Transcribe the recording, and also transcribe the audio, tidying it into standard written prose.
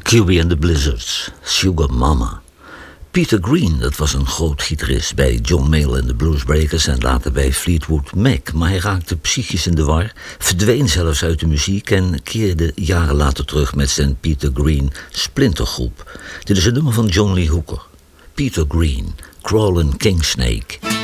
QB and the Blizzards, Sugar Mama. Peter Green, dat was een groot gitarist bij John Mayall en de Bluesbreakers en later bij Fleetwood Mac. Maar hij raakte psychisch in de war, verdween zelfs uit de muziek en keerde jaren later terug met zijn Peter Green splintergroep. Dit is een nummer van John Lee Hooker. Peter Green, Crawlin' King Snake.